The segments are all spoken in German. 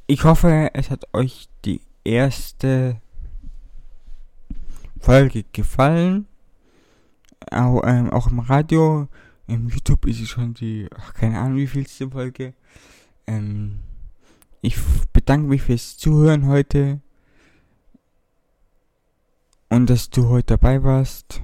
Ich hoffe, es hat euch die erste Folge gefallen. Auch im Radio. Im YouTube ist es schon keine Ahnung wie vielste Folge. Ich bedanke mich fürs Zuhören heute. Und dass du heute dabei warst.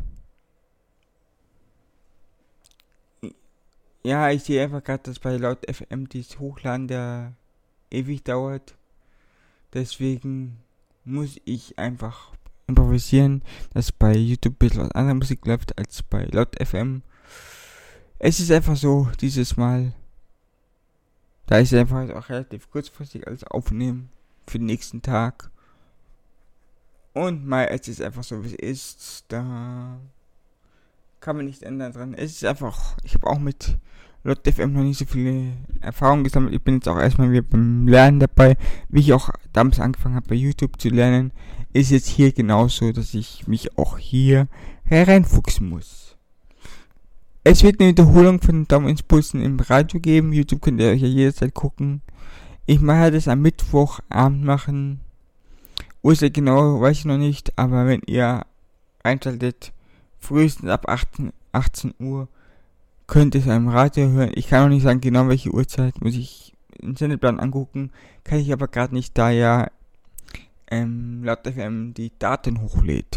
Ja, ich sehe einfach gerade, dass bei Laut FM das Hochladen der ewig dauert. Deswegen muss ich einfach improvisieren, dass bei YouTube ein bisschen was andere Musik läuft als bei Laut FM. Es ist einfach so, dieses Mal. Da ist es einfach auch relativ kurzfristig alles aufnehmen für den nächsten Tag. Und mal, es ist einfach so, wie es ist. Da kann man nichts ändern dran. Es ist einfach, ich habe auch mit Laut FM noch nicht so viele Erfahrungen gesammelt. Ich bin jetzt auch erstmal wieder beim Lernen dabei. Wie ich auch damals angefangen habe bei YouTube zu lernen, ist jetzt hier genauso, dass ich mich auch hier hereinfuchsen muss. Es wird eine Wiederholung von den Daumen-Impulsen im Radio geben. YouTube könnt ihr euch ja jederzeit gucken. Ich mache das am Mittwochabend machen. Uhrzeit genau weiß ich noch nicht, aber wenn ihr einschaltet, frühestens ab 18 Uhr, könnt ihr es am Radio hören. Ich kann auch nicht sagen, genau welche Uhrzeit, muss ich den Sendeplan angucken. Kann ich aber gerade nicht, da ja Laut FM die Daten hochlädt.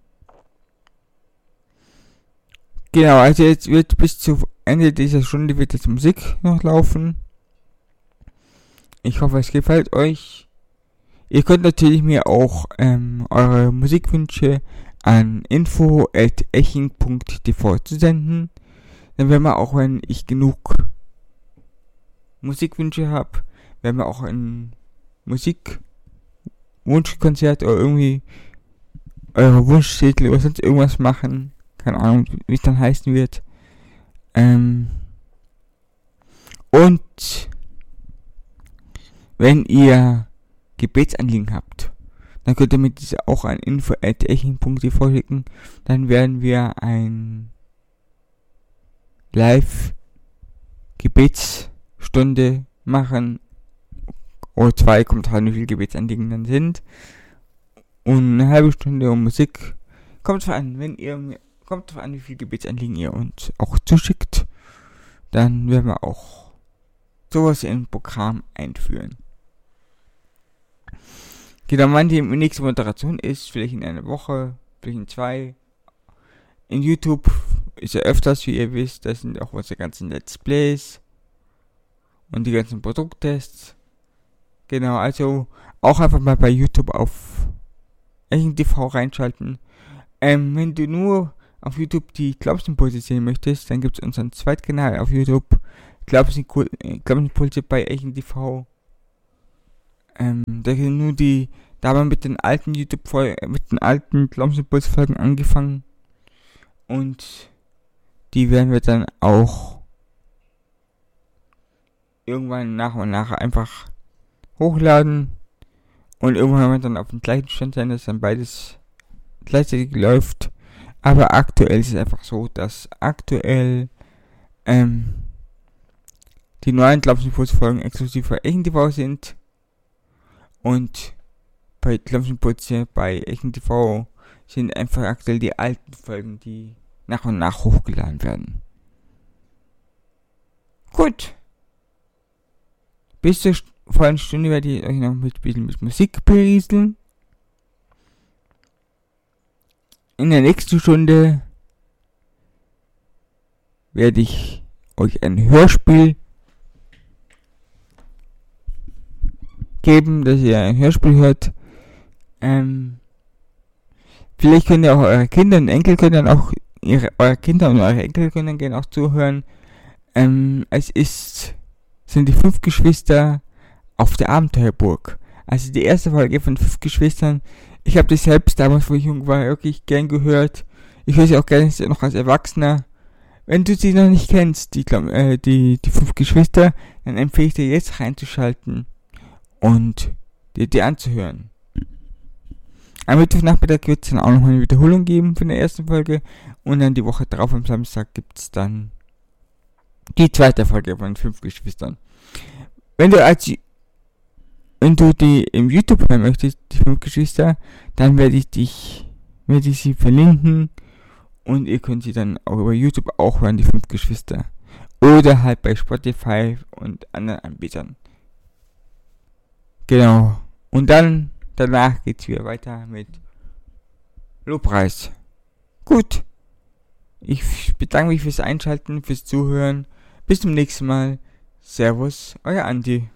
Genau, also jetzt wird bis zu Ende dieser Stunde wird jetzt Musik noch laufen. Ich hoffe, es gefällt euch. Ihr könnt natürlich mir auch eure Musikwünsche an info@eching.tv zu senden. Dann werden wir auch, wenn ich genug Musikwünsche habe, werden wir auch ein Musikwunschkonzert oder irgendwie eure Wunschtitel oder sonst irgendwas machen. Keine Ahnung, wie es dann heißen wird. Und wenn ihr Gebetsanliegen habt, dann könnt ihr mir diese auch an info@eching.tv schicken. Dann werden wir ein Live-Gebetsstunde machen. Oder 2, kommt halt, wie viele Gebetsanliegen dann sind. Und eine halbe Stunde um Musik. Kommt drauf an, wie viele Gebetsanliegen ihr uns auch zuschickt. Dann werden wir auch sowas in ein Programm einführen. Genau, wann die nächste Moderation ist, vielleicht in einer Woche, vielleicht in 2. In YouTube ist ja öfters, wie ihr wisst, das sind auch unsere ganzen Let's Plays und die ganzen Produkttests. Genau, also auch einfach mal bei YouTube auf Eching TV reinschalten. Wenn du nur auf YouTube die Glaubensimpulse sehen möchtest, dann gibt es unseren Zweitkanal auf YouTube, Glaubensimpulse bei Eching TV. Da haben wir mit den alten mit den alten Glaubensimpuls-Folgen angefangen. Und die werden wir dann auch irgendwann nach und nach einfach hochladen. Und irgendwann haben wir dann auf dem gleichen Stand sein, dass dann beides gleichzeitig läuft. Aber aktuell ist es einfach so, dass aktuell die neuen Glaubensimpuls-Folgen exklusiv bei Eching TV sind. Und bei Glaubensimpulse bei Eching TV sind einfach aktuell die alten Folgen, die nach und nach hochgeladen werden. Gut. Bis zur vollen Stunde werde ich euch noch mit Musik berieseln. In der nächsten Stunde werde ich euch ein Hörspiel geben, dass ihr ein Hörspiel hört. Vielleicht könnt ihr auch eure Kinder und Enkel können dann auch eure Kinder und eure Enkel können dann gerne auch zuhören. Sind die 5 Geschwister auf der Abenteuerburg. Also die erste Folge von 5 Geschwistern. Ich habe das selbst damals, wo ich jung war, wirklich gern gehört. Ich höre sie auch gerne noch als Erwachsener. Wenn du sie noch nicht kennst, die 5 Geschwister, dann empfehle ich dir jetzt reinzuschalten und dir die anzuhören. Am Mittwochnachmittag wird es dann auch noch eine Wiederholung geben von der ersten Folge und dann die Woche drauf am Samstag gibt es dann die zweite Folge von 5 Geschwistern. Wenn du Wenn du die im YouTube hören möchtest, die 5 Geschwister, dann werde ich sie verlinken und ihr könnt sie dann auch über YouTube auch hören, die 5 Geschwister. Oder halt bei Spotify und anderen Anbietern. Genau. Und danach geht's wieder weiter mit Lobpreis. Gut. Ich bedanke mich fürs Einschalten, fürs Zuhören. Bis zum nächsten Mal. Servus, euer Andi.